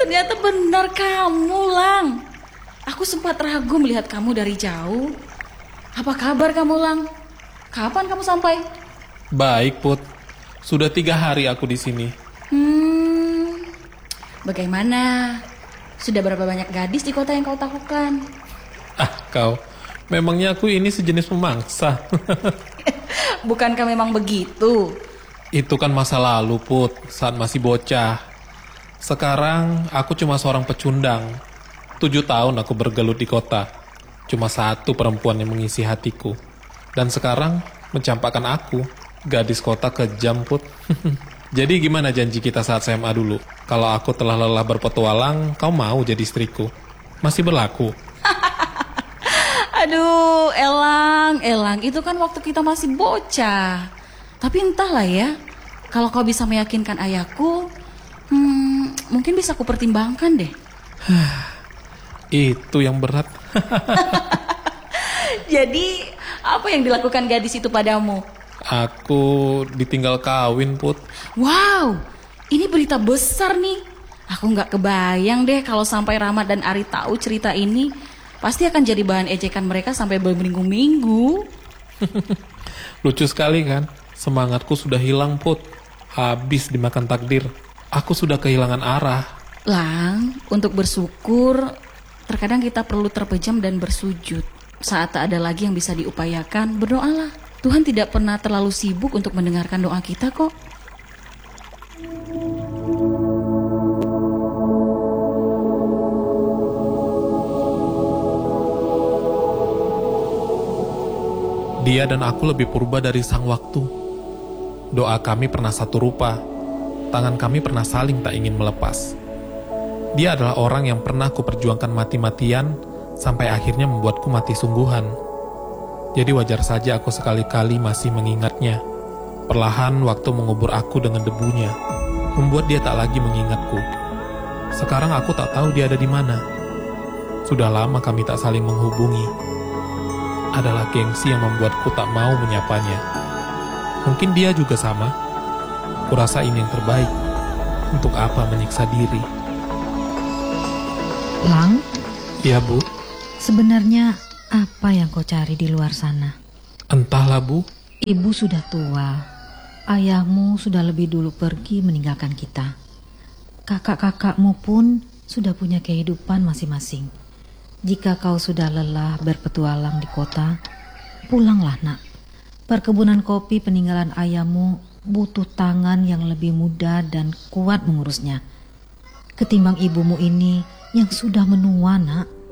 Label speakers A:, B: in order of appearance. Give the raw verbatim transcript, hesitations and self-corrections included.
A: Ternyata benar kamu, Lang. Aku sempat ragu melihat kamu dari jauh. Apa kabar kamu, Lang? Kapan kamu sampai?
B: Baik, Put. Sudah tiga hari aku di sini.
A: Hmm, bagaimana? Sudah berapa banyak gadis di kota yang kau taklukkan?
B: Ah, kau. Memangnya aku ini sejenis pemangsa.
A: Bukankah memang begitu?
B: Itu kan masa lalu, Put, saat masih bocah. Sekarang aku cuma seorang pecundang. Tujuh tahun aku bergelut di kota. Cuma satu perempuan yang mengisi hatiku. Dan sekarang mencampakkan aku. Gadis kota kejam, Put. Jadi gimana janji kita saat S M A dulu? Kalau aku telah lelah berpetualang, kau mau jadi istriku? Masih berlaku?
A: Aduh, Elang, Elang, itu kan waktu kita masih bocah. Tapi entahlah ya, kalau kau bisa meyakinkan ayahku, hmm, mungkin bisa aku pertimbangkan deh.
B: Itu yang berat.
A: Jadi, apa yang dilakukan gadis itu padamu?
B: Aku ditinggal kawin, Put.
A: Wow, ini berita besar nih. Aku nggak kebayang deh kalau sampai Rahmat dan Ari tahu cerita ini. Pasti akan jadi bahan ejekan mereka sampai berminggu-minggu.
B: Lucu sekali kan? Semangatku sudah hilang, Put. Habis dimakan takdir. Aku sudah kehilangan arah.
A: Lang, untuk bersyukur, terkadang kita perlu terpejam dan bersujud. Saat tak ada lagi yang bisa diupayakan, berdoalah. Tuhan tidak pernah terlalu sibuk untuk mendengarkan doa kita kok.
B: Dia dan aku lebih purba dari sang waktu. Doa kami pernah satu rupa. Tangan kami pernah saling tak ingin melepas. Dia adalah orang yang pernah kuperjuangkan mati-matian sampai akhirnya membuatku mati sungguhan. Jadi wajar saja aku sekali-kali masih mengingatnya. Perlahan waktu mengubur aku dengan debunya, membuat dia tak lagi mengingatku. Sekarang aku tak tahu dia ada di mana. Sudah lama kami tak saling menghubungi. Adalah gengsi yang membuatku tak mau menyapanya. Mungkin dia juga sama. Kurasa ini yang terbaik. Untuk apa menyiksa diri?
C: Lang?
B: Ya, Bu.
C: Sebenarnya apa yang kau cari di luar sana?
B: Entahlah, Bu.
C: Ibu sudah tua. Ayahmu sudah lebih dulu pergi meninggalkan kita. Kakak-kakakmu pun sudah punya kehidupan masing-masing. Jika kau sudah lelah berpetualang di kota, pulanglah, Nak. Perkebunan kopi peninggalan ayahmu butuh tangan yang lebih muda dan kuat mengurusnya. Ketimbang ibumu ini yang sudah menua, Nak.